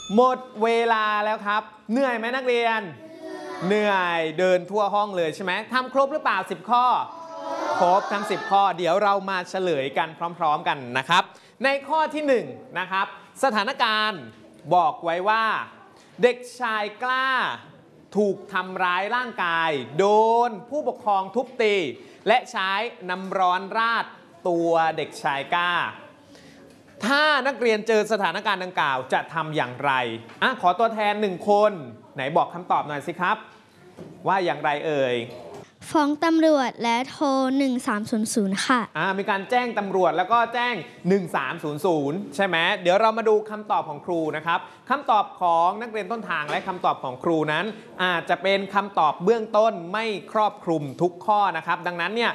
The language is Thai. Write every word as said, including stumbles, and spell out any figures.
หมดเวลาแล้วครับเหนื่อยไหมนักเรียนเหนื่อยเดินทั่วห้องเลยใช่ไหมทำครบหรือเปล่าสิบข้อครบทั้งสิบข้อเดี๋ยวเรามาเฉลยกันพร้อมๆกันนะครับในข้อที่หนึ่งนะครับสถานการณ์บอกไว้ว่าเด็กชายกล้าถูกทำร้ายร่างกายโดนผู้ปกครองทุบตีและใช้น้ำร้อนราดตัวเด็กชายกล้าถ้านักเรียนเจอสถานการณ์ดังกล่าวจะทำอย่างไรอ่ะขอตัวแทนหนึ่งคนไหนบอกคำตอบหน่อยสิครับว่าอย่างไรเอ่ยฟ้องตำรวจและโทรหนึ่งสามศูนย์ศูนย์ค่ะอ่ามีการแจ้งตำรวจแล้วก็แจ้งหนึ่งสามศูนย์ศูนย์ใช่ไหมเดี๋ยวเรามาดูคำตอบของครูนะครับคำตอบของนักเรียนต้นทางและคำตอบของครูนั้นอาจจะเป็นคำตอบเบื้องต้นไม่ครอบคลุมทุกข้อนะครับดังนั้นเนี่ย